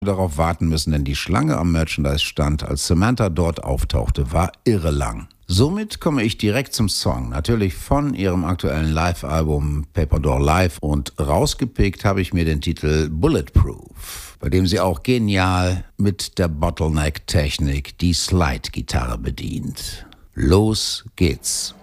darauf warten müssen, denn die Schlange am Merchandise-Stand, als Samantha dort auftauchte, war irre lang. Somit komme ich direkt zum Song, natürlich von ihrem aktuellen Live-Album Paper Door Live, und rausgepickt habe ich mir den Titel Bulletproof, bei dem sie auch genial mit der Bottleneck-Technik die Slide-Gitarre bedient. Los geht's!